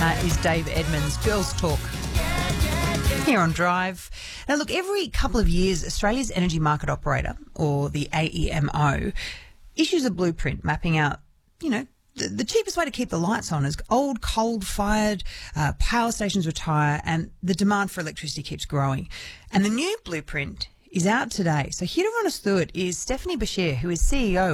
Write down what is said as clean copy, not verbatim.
Is Dave Edmonds. Girls Talk here on Drive. Now, look, every couple of years, Australia's Energy Market Operator, or the AEMO, issues a blueprint mapping out, the cheapest way to keep the lights on as old coal-fired power stations retire and the demand for electricity keeps growing. And the new blueprint is out today. So here to run us through it is Stephanie Bashir, who is CEO